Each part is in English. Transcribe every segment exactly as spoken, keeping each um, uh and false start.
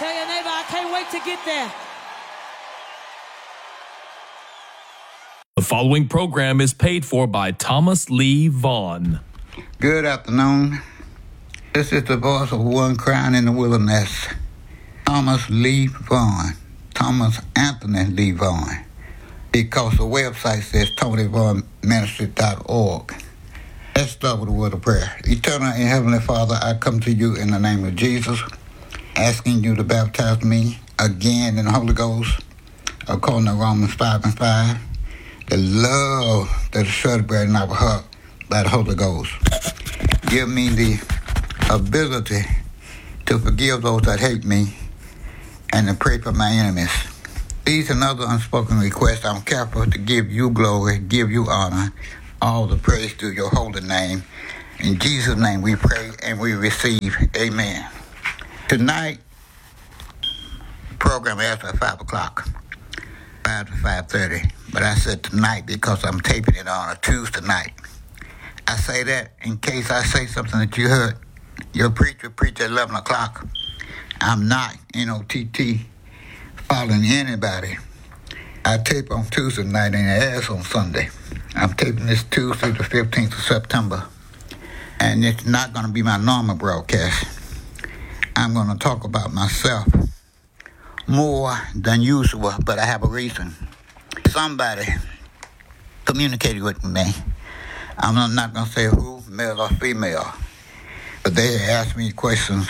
Tell your neighbor, I can't wait to get there. The following program is paid for by Thomas Lee Vaughn. Good afternoon. This is the voice of one crying in the wilderness. Thomas Lee Vaughn. Thomas Anthony Lee Vaughn. Because the website says tony vaughn ministry dot org. Let's start with a word of prayer. Eternal and Heavenly Father, I come to you in the name of Jesus, asking you to baptize me again in the Holy Ghost, according to Romans five and five. The love that is celebrated in our heart by the Holy Ghost. Give me the ability to forgive those that hate me and to pray for my enemies. These and other unspoken requests, I'm careful to give you glory, give you honor, all the praise to your holy name. In Jesus' name we pray and we receive. Amen. Tonight, the program ends at five o'clock, five to five thirty. But I said tonight because I'm taping it on a Tuesday night. I say that in case I say something that you heard your preacher preach at eleven o'clock. I'm not N O T T following anybody. I tape on Tuesday night and it airs on Sunday. I'm taping this Tuesday the fifteenth of September. And it's not going to be my normal broadcast. I'm going to talk about myself more than usual, but I have a reason. Somebody communicated with me. I'm not going to say who, male or female, but they asked me questions.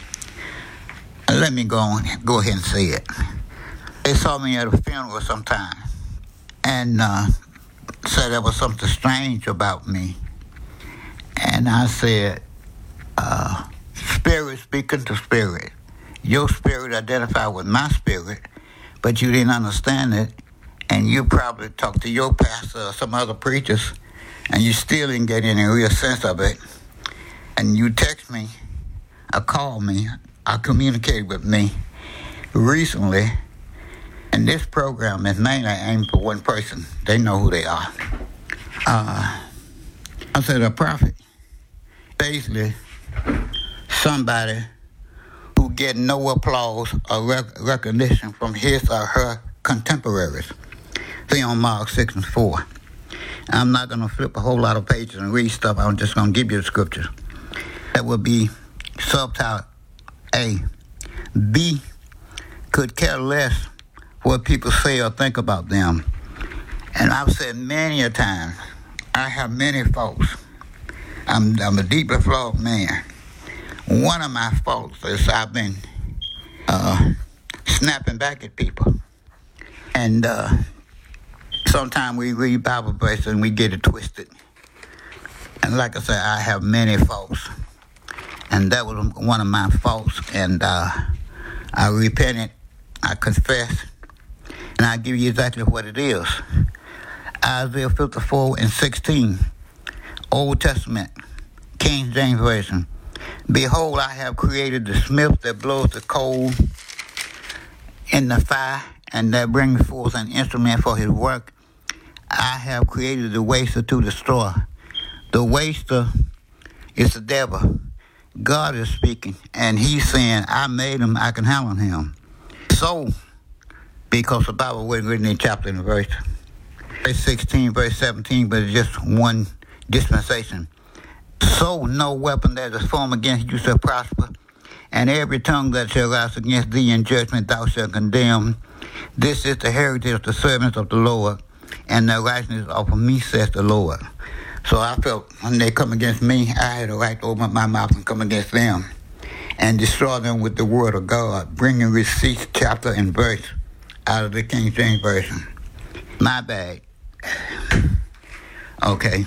Let me go on, go ahead and say it. They saw me at a funeral sometime and uh, said there was something strange about me. And I said, uh, spirit speaking to spirit. Your spirit identified with my spirit, but you didn't understand it. And you probably talked to your pastor or some other preachers, and you still didn't get any real sense of it. And you text me, or call me, or communicate with me recently. And this program is mainly aimed for one person. They know who they are. Uh, I said a prophet. Basically, somebody who get no applause or rec- recognition from his or her contemporaries. See on Mark six and four. I'm not going to flip a whole lot of pages and read stuff. I'm just going to give you the scriptures. That would be subtitle A. B. Could care less what people say or think about them. And I've said many a time, I have many faults. I'm, I'm a deeply flawed man. One of my faults is I've been uh, snapping back at people. And uh, sometimes we read Bible verses and we get it twisted. And like I said, I have many faults. And that was one of my faults. And uh, I repented, I confessed, and I give you exactly what it is. Isaiah fifty-four and sixteen, Old Testament, King James Version. Behold, I have created the smith that blows the coal in the fire, and that brings forth an instrument for his work. I have created the waster to destroy. The waster is the devil. God is speaking, and he's saying, I made him, I can handle him. So, because the Bible wasn't written in chapter and verse, verse sixteen, verse seventeen, but it's just one dispensation. So no weapon that is formed against you shall prosper, and every tongue that shall rise against thee in judgment thou shalt condemn. This is the heritage of the servants of the Lord, and the righteousness of me, says the Lord. So I felt when they come against me, I had a right to open my mouth and come against them and destroy them with the word of God, bringing receipts, chapter, and verse out of the King James Version. My bad. Okay.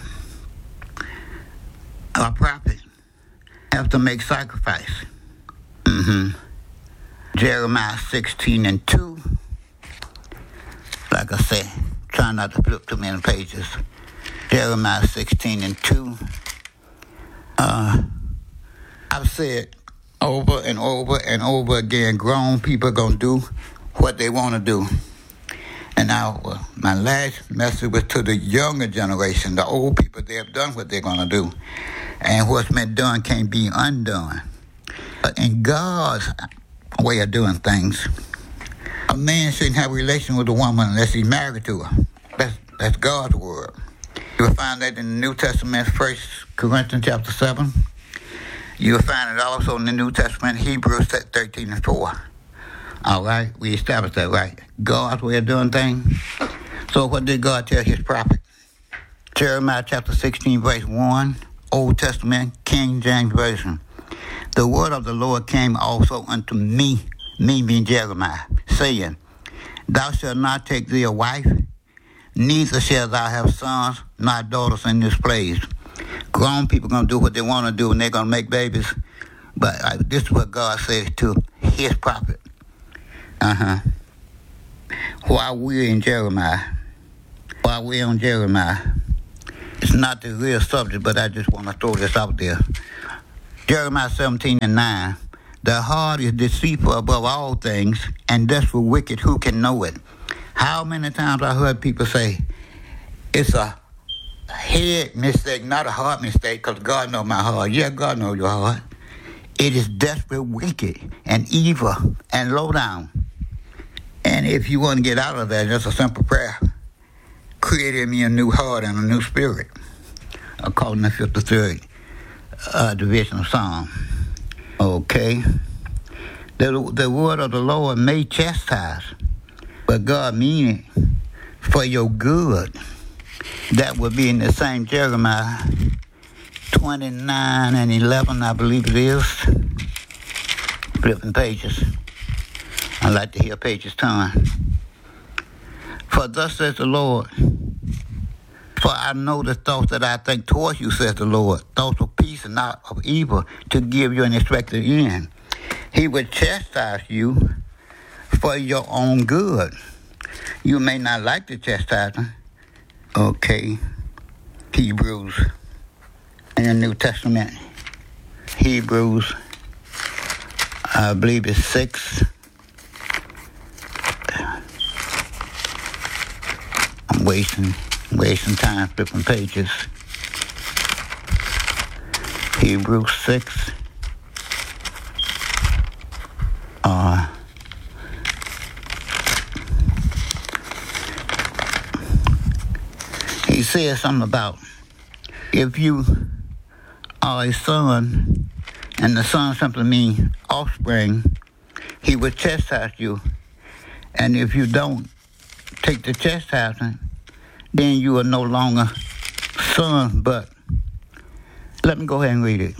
A prophet have to make sacrifice. Mm-hmm. Jeremiah sixteen and two. Like I said, try not to flip too many pages. Jeremiah sixteen and two. Uh, I've said over and over and over again, grown people are going to do what they want to do. And now, uh, my last message was to the younger generation, the old people. They have done what they're going to do. And what's been done can't be undone. But in God's way of doing things. A man shouldn't have a relation with a woman unless he's married to her. That's, that's God's word. You will find that in the New Testament, First Corinthians chapter seven. You will find it also in the New Testament, Hebrews thirteen and four. All right, we established that, right? God's way of doing things. So what did God tell his prophet? Jeremiah chapter sixteen, verse one, Old Testament, King James Version. The word of the Lord came also unto me, me being Jeremiah, saying, Thou shalt not take thee a wife, neither shalt thou have sons, nor daughters in this place. Grown people going to do what they want to do, and they're going to make babies. But uh, this is what God says to his prophet. Uh-huh. While we're in Jeremiah, while we're on Jeremiah, it's not the real subject, but I just want to throw this out there. Jeremiah seventeen and nine. The heart is deceitful above all things, and desperately wicked. Who can know it? How many times I heard people say, it's a head mistake, not a heart mistake, because God knows my heart. Yeah, God knows your heart. It is desperate, wicked, and evil, and low down. And if you want to get out of that, just a simple prayer. Create in me a new heart and a new spirit, according to the fifty-third uh, division of Psalm. Okay. The, the word of the Lord may chastise, but God mean it for your good. That would be in the same Jeremiah twenty-nine and eleven, I believe it is. Flipping pages. I like to hear pages turn. For thus says the Lord, for I know the thoughts that I think towards you, says the Lord, thoughts of peace and not of evil, to give you an expected end. He will chastise you for your own good. You may not like the chastisement. Okay. Hebrews in the New Testament. Hebrews, I believe it's six. I'm wasting, wasting time flipping pages. Hebrews six. Uh, he says something about if you are a son, and the son simply means offspring, he will chastise you. And if you don't take the chastisement, then you are no longer son. But let me go ahead and read it.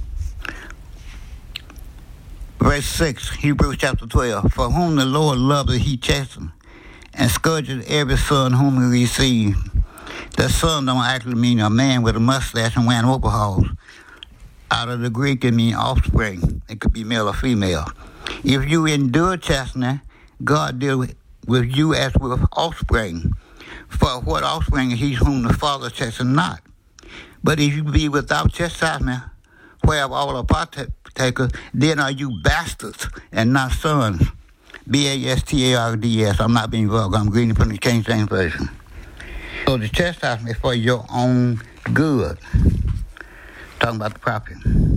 Verse six, Hebrews chapter twelve. For whom the Lord loveth, he chastens, and scourges every son whom he receives. The son don't actually mean a man with a mustache and wearing overalls. Out of the Greek, it means offspring. It could be male or female. If you endure chastening, God deal with, with you as with offspring. For what offspring is he whom the Father chastens not? But if you be without chastisement, whereof all are partakers, then are you bastards and not sons. B A S T A R D S. I'm not being vulgar. I'm reading from the King James Version. So the chastisement is for your own good. Talking about the prophet.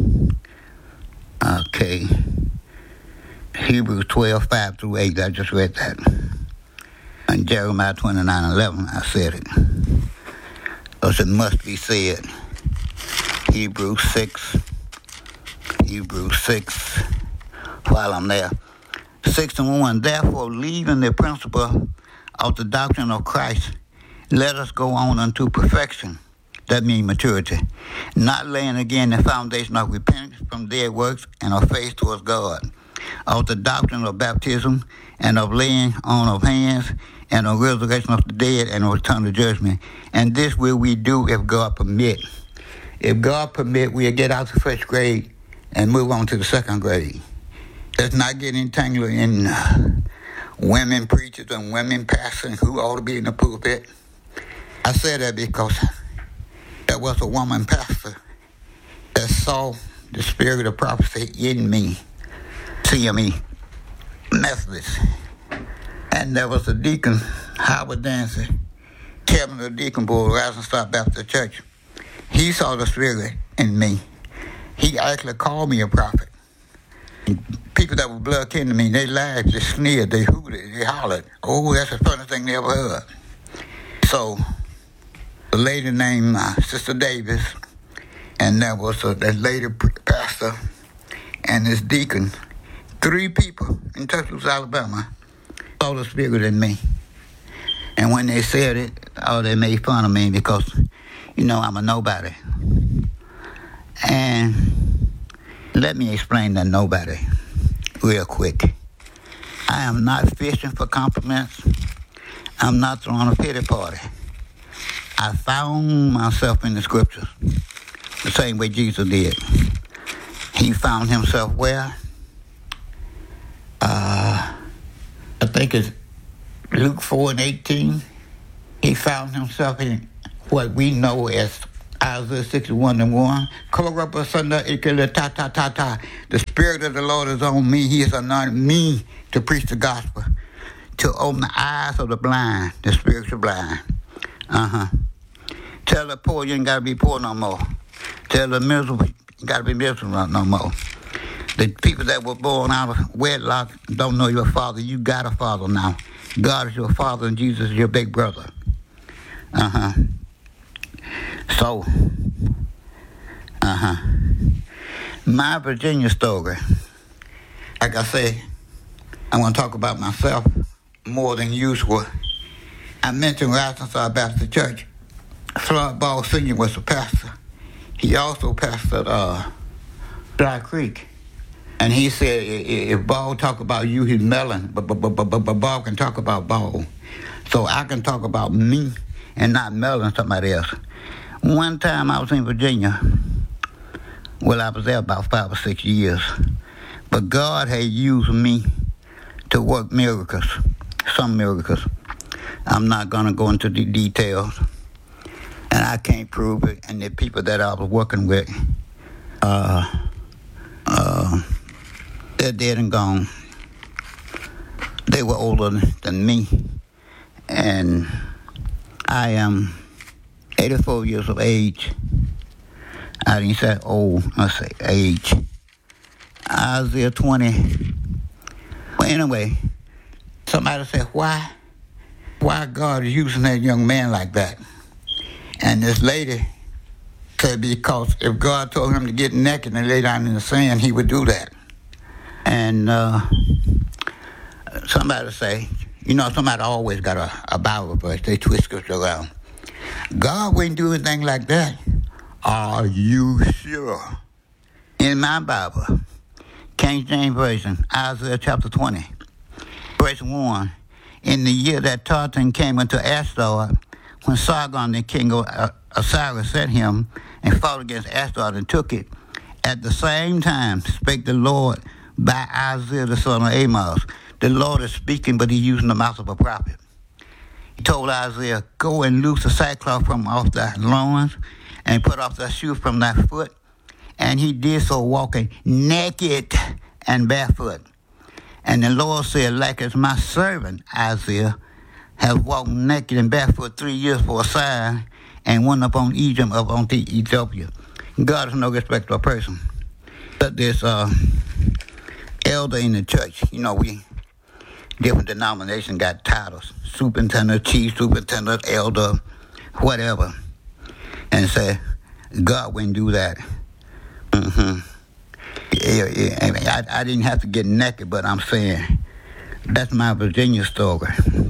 Okay. Hebrews twelve, five through eight. I just read that. And Jeremiah twenty-nine, eleven, I said it. Because it must be said. Hebrews six. Hebrews six. While I'm there. six and one. Therefore, leaving the principle of the doctrine of Christ, let us go on unto perfection. That means maturity. Not laying again the foundation of repentance from dead works and of faith towards God. Of the doctrine of baptism and of laying on of hands and of resurrection of the dead and of return to judgment. And this will we do if God permit. If God permit, we'll get out the first grade and move on to the second grade. Let's not get entangled in uh, women preachers and women pastors who ought to be in the pulpit. I say that because there was a woman pastor that saw the spirit of prophecy in me, C M E Methodist. And there was a deacon, Howard Dancy, chairman of the Deacon Board, Rising Star Baptist Church. He saw the spirit in me. He actually called me a prophet. people that were blood kin to me, they laughed, they sneered, they hooted, they hollered. Oh, that's the funniest thing they ever heard. So, a lady named uh, Sister Davis, and there was a, that lady pastor and this deacon, three people in Tuscaloosa, Alabama, saw the Spirit in me. And when they said it, oh, they made fun of me because, you know, I'm a nobody. And let me explain that nobody real quick. I am not fishing for compliments. I'm not throwing a pity party. I found myself in the scriptures the same way Jesus did. He found himself where? Uh, I think it's Luke four and eighteen. He found himself in what we know as Isaiah sixty-one and one. The Spirit of the Lord is on me. He has anointed me to preach the gospel, to open the eyes of the blind, the spiritual blind. Uh-huh. Tell the poor you ain't got to be poor no more. Tell the miserable you got to be miserable no more. The people that were born out of wedlock don't know your father. You got a father now. God is your father and Jesus is your big brother. Uh-huh. So, uh-huh. My Virginia story, like I say, I want to talk about myself more than usual. I mentioned Arkansas Baptist Church. Floyd Ball Senior was a pastor. He also pastored uh, Dry Creek. And he said, if Ball talk about you, he's melon, but, but, but, but, but Ball can talk about Ball. So I can talk about me and not melon somebody else. One time I was in Virginia. Well, I was there about five or six years. But God had used me to work miracles, some miracles. I'm not going to go into the details. And I can't prove it. And the people that I was working with, uh, uh, they're dead and gone. They were older than me. And I am eighty-four years of age. I didn't say old, I say age. Isaiah twenty. Well, anyway, somebody said, why? Why God is using that young man like that? And this lady said because if God told him to get naked and lay down in the sand, he would do that. And uh, somebody say, you know, somebody always got a, a Bible verse. They twist it around. God wouldn't do anything like that. Are you sure? In my Bible, King James Version, Isaiah chapter twenty, verse one, in the year that Tartan came into Ashdod, when Sargon, the king of Osiris, sent him and fought against Ashdod and took it, at the same time spake the Lord by Isaiah the son of Amos. The Lord is speaking, but he's using the mouth of a prophet. He told Isaiah, go and loose the sackcloth from off thy loins and put off thy shoe from thy foot. And he did so, walking naked and barefoot. And the Lord said, like as my servant Isaiah has walked naked and barefoot three years for a sign, and went upon Egypt, up on Ethiopia. God is no respecter of person. But this uh, elder in the church, you know, we different denominations got titles: superintendent, chief superintendent, elder, whatever. And say, God wouldn't do that. Mm-hmm. Yeah, yeah. I, I didn't have to get naked, but I'm saying that's my Virginia story.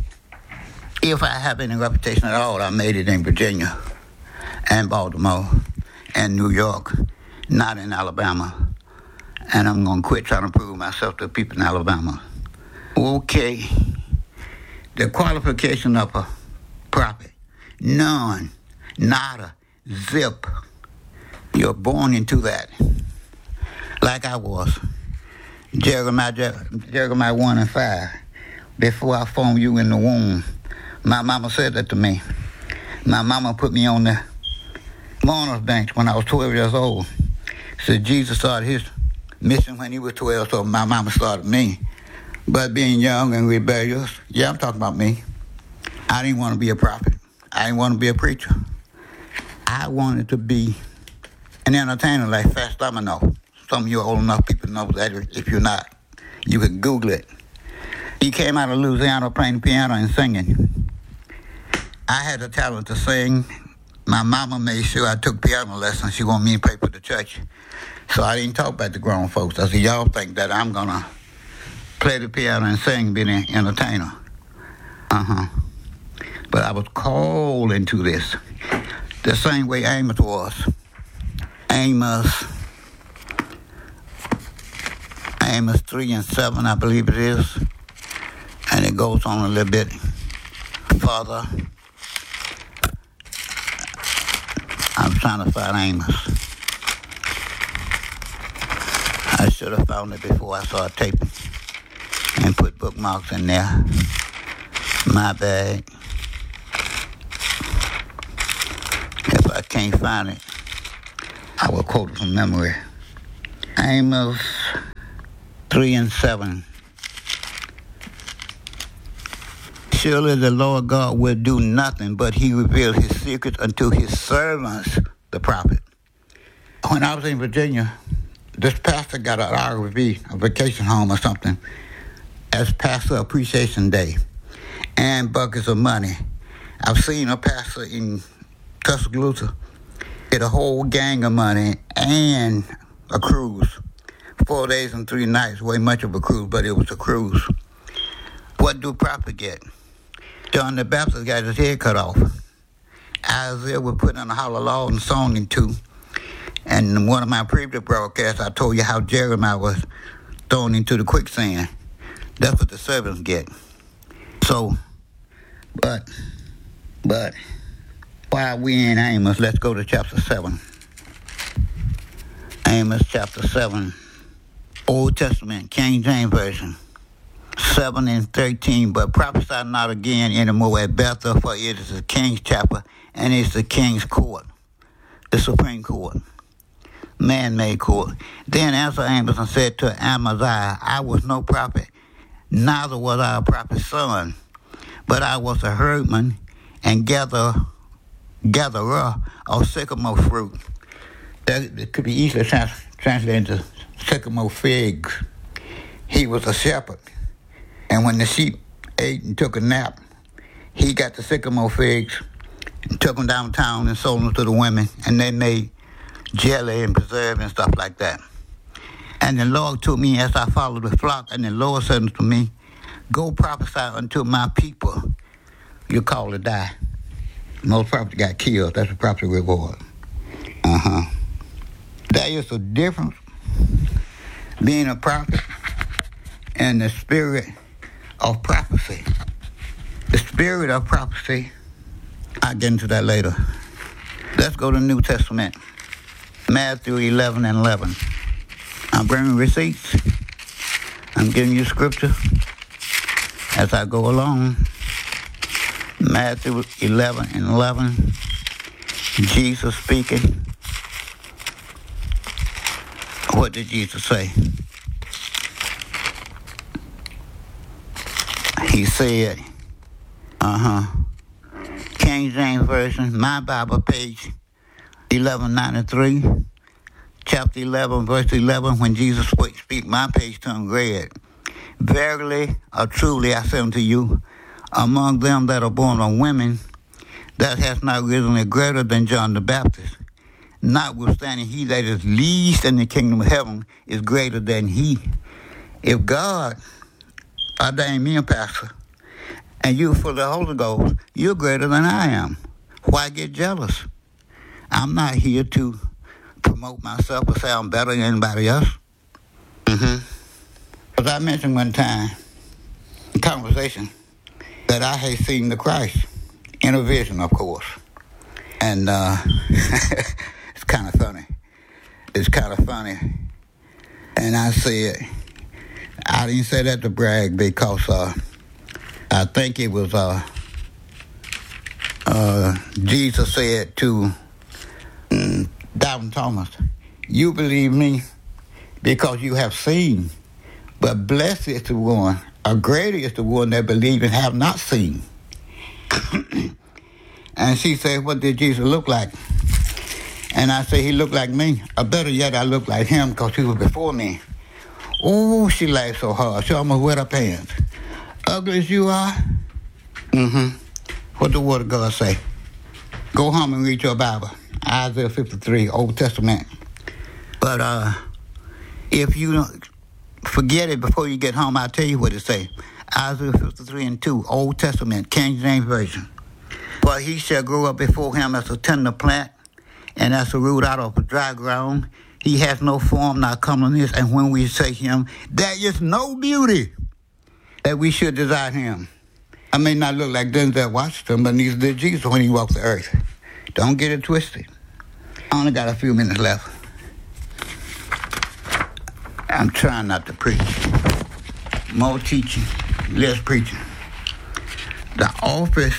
If I have any reputation at all, I made it in Virginia and Baltimore and New York, not in Alabama. And I'm going to quit trying to prove myself to people in Alabama. Okay. The qualification of a prophet: none, nada, zip. You're born into that. Like I was. Jeremiah, Jeremiah one and five. Before I formed you in the womb. My mama said that to me. My mama put me on the mourner's bench when I was twelve years old. Said Jesus started his mission when he was twelve, so my mama started me. But being young and rebellious, yeah, I'm talking about me. I didn't want to be a prophet. I didn't want to be a preacher. I wanted to be an entertainer like Fats Domino. Some of you old enough people know that if you're not. You can Google it. He came out of Louisiana playing piano and singing. I had the talent to sing. My mama made sure I took piano lessons. She wanted me to play for the church. So I didn't talk about the grown folks. I said, y'all think that I'm going to play the piano and sing, being an entertainer. Uh-huh. But I was called into this. The same way Amos was. Amos, Amos three and seven, I believe it is. And it goes on a little bit further. I'm trying to find Amos. I should have found it before I started taping and put bookmarks in there. My bad. If I can't find it, I will quote it from memory. Amos three and seven. Surely the Lord God will do nothing, but he revealed his secrets unto his servants, the prophet. When I was in Virginia, this pastor got an R V, a vacation home or something, as Pastor Appreciation Day, and buckets of money. I've seen a pastor in Tuscaloosa get a whole gang of money and a cruise. Four days and three nights, way much of a cruise, but it was a cruise. What do prophet get? John the Baptist got his head cut off. Isaiah was put in a hollow log and sown into. And in one of my previous broadcasts, I told you how Jeremiah was thrown into the quicksand. That's what the servants get. So, but, but, while we in Amos, let's go to chapter seven. Amos chapter seven, Old Testament, King James Version. seven and thirteen, but prophesy not again anymore at Bethel, for it is the king's chapel, and it's the king's court, the supreme court, man-made court. Then answered Amos and said to Amaziah, I was no prophet, neither was I a prophet's son, but I was a herdman and gather, gatherer of sycamore fruit. That it could be easily trans- translated into sycamore figs. He was a shepherd. And when the sheep ate and took a nap, he got the sycamore figs and took them downtown and sold them to the women. And they made jelly and preserve and stuff like that. And the Lord took me as I followed the flock. And the Lord said unto me, go prophesy unto my people. You call to die. Most prophets got killed. That's a prophet reward. Uh-huh. There is a difference being a prophet and the spirit of prophecy. The spirit of prophecy, I'll get into that later. Let's go to the New Testament. Matthew eleven and eleven. I'm bringing receipts. I'm giving you scripture as I go along. Matthew eleven and eleven. Jesus speaking. What did Jesus say? He said, uh-huh, King James Version, my Bible, page eleven ninety-three, chapter eleven, verse eleven, when Jesus spoke, speak, my page turned red. Verily or truly I say unto you, among them that are born of women, that has not risen a greater than John the Baptist. Notwithstanding, he that is least in the kingdom of heaven is greater than he. If God ordained me a pastor, and you for the Holy Ghost, you're greater than I am. Why get jealous? I'm not here to promote myself or say I'm better than anybody else. Mm-hmm. As I mentioned one time, in conversation, that I had seen the Christ in a vision, of course. And uh, it's kind of funny. It's kind of funny. And I said, I didn't say that to brag because uh, I think it was uh, uh, Jesus said to um, Doubting Thomas, you believe me because you have seen, but blessed is the one, or greater is the one that believe and have not seen. And she said, what did Jesus look like? And I said, he looked like me. Or better yet, I looked like him because he was before me. Oh, she laughed so hard. She almost wet her pants. Ugly as you are? Mm-hmm. What the Word of God say? Go home and read your Bible. Isaiah fifty-three, Old Testament. But uh, if you forget it before you get home, I'll tell you what it say. Isaiah fifty-three and two, Old Testament, King James Version. For he shall grow up before him as a tender plant, and as a root out of a dry ground. He has no form, nor comeliness, and when we say him, there is no beauty that we should desire him. I may not look like Denzel Washington, but neither did Jesus when he walked the earth. Don't get it twisted. I only got a few minutes left. I'm trying not to preach. More teaching, less preaching. The office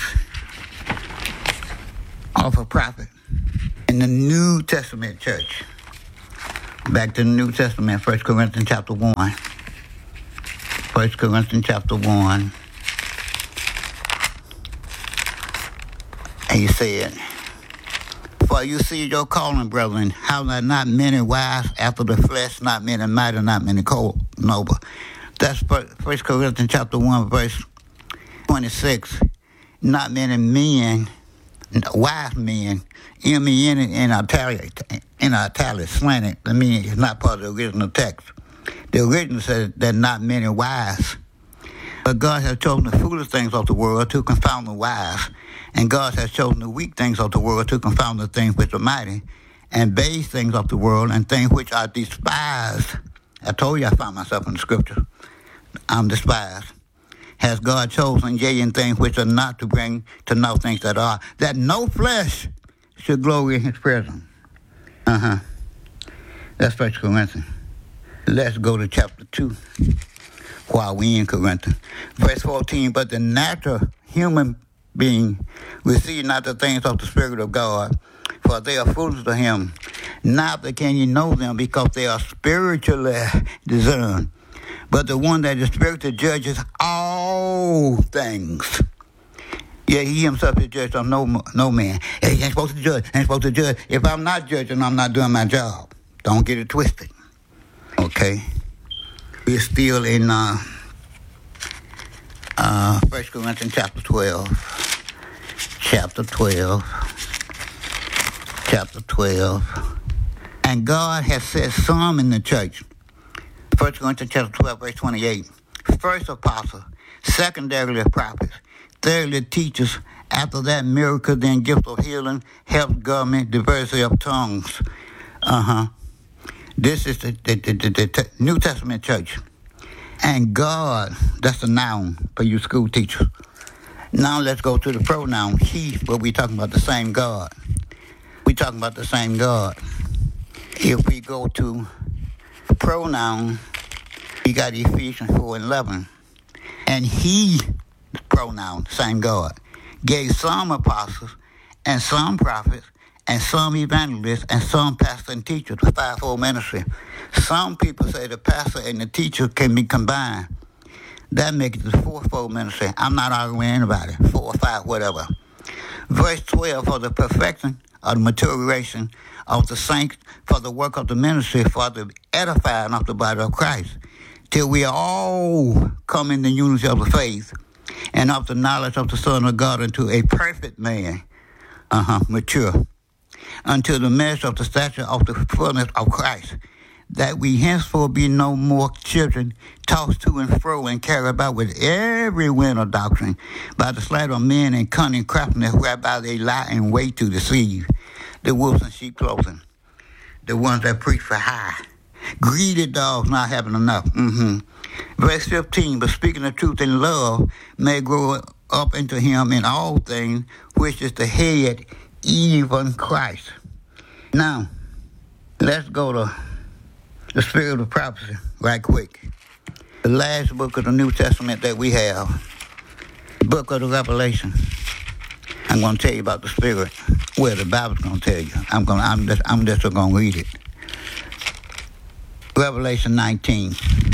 of a prophet in the New Testament church. Back to the New Testament, First Corinthians chapter one. First Corinthians chapter one. And he said, for you see your calling, brethren, how that not many wise after the flesh, not many mighty, not many cold, noble. That's First Corinthians chapter one, verse twenty-six. Not many men, wise men, M E N in italics, in italics, slanted. I mean, it's not part of the original text. The original says that not many wise. But God has chosen the foolish things of the world to confound the wise. And God has chosen the weak things of the world to confound the things which are mighty, and base things of the world, and things which are despised. I told you I found myself in the scripture. I'm despised. Has God chosen, yea, in things which are not, to bring to know things that are, that no flesh should glory in his presence. Uh-huh. That's First Corinthians. Let's go to chapter two while we in Corinthians. Verse fourteen, but the natural human being receive not the things of the Spirit of God, for they are foolish to him. Neither can you know them, because they are spiritually discerned. But the one that is spiritual judges all things. Yeah, he himself is judged on no no man. Hey, he ain't supposed to judge. Ain't supposed to judge. If I'm not judging, I'm not doing my job. Don't get it twisted. Okay? We're still in uh, uh, First Corinthians chapter twelve. Chapter twelve. Chapter twelve. And God has set some in the church. First Corinthians chapter twelve, verse twenty-eight. First apostles, secondarily prophets, thirdly teachers, after that miracles, then gift of healing, help, government, diversity of tongues. Uh-huh. This is the, the, the, the, the New Testament church. And God, that's the noun for you school teachers. Now let's go to the pronoun he, but we're talking about the same God. We're talking about the same God. If we go to the pronoun, we got Ephesians four and eleven. And he, the pronoun, same God, gave some apostles and some prophets and some evangelists and some pastors and teachers, the fivefold ministry. Some people say the pastor and the teacher can be combined. That makes it the fourfold ministry. I'm not arguing with anybody, four or five, whatever. Verse twelve, for the perfection of the maturation of the saints, for the work of the ministry, for the edifying of the body of Christ, till we all come in the unity of the faith and of the knowledge of the Son of God, unto a perfect man, uh-huh, mature, until the measure of the stature of the fullness of Christ, that we henceforth be no more children, tossed to and fro and carried about with every wind of doctrine, by the sleight of men and cunning craftiness, whereby they lie in wait to deceive, the wolves in sheep clothing, the ones that preach for hire, greedy dogs not having enough. Mm-hmm. Verse fifteen, but speaking the truth in love may grow up into him in all things, which is the head, even Christ. Now, let's go to the spirit of prophecy right quick. The last book of the New Testament that we have, the book of the Revelation. I'm going to tell you about the spirit. Well, the Bible's going to tell you. I'm going. I'm just. I'm just going to read it. Revelation nineteen,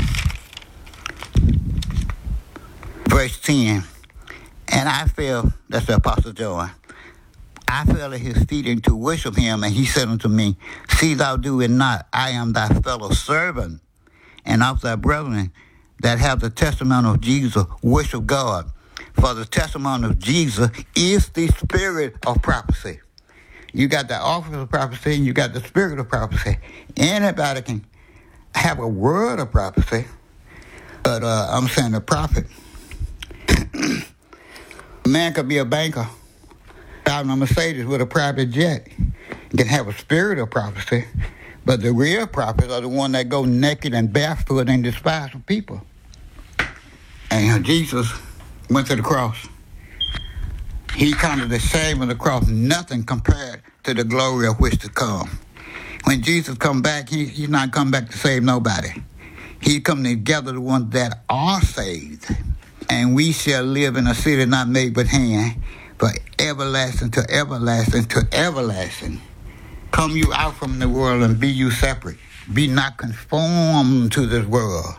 verse ten. And I fell, that's the Apostle John, I fell at his feet and to worship him, and he said unto me, see thou do it not, I am thy fellow servant, and of thy brethren that have the testimony of Jesus, worship God. For the testimony of Jesus is the spirit of prophecy. You got the office of prophecy and you got the spirit of prophecy. Anybody can have a word of prophecy, but uh, I'm saying a prophet. A man could be a banker driving a Mercedes with a private jet. You can have a spirit of prophecy, but the real prophets are the one that go naked and barefoot and despise people. And you know, Jesus went to the cross. He counted the shame of the cross nothing compared to the glory of which to come. When Jesus come back, he, he's not come back to save nobody. He come to gather the ones that are saved. And we shall live in a city not made with hand, but everlasting to everlasting to everlasting. Come you out from the world and be you separate. Be not conformed to this world,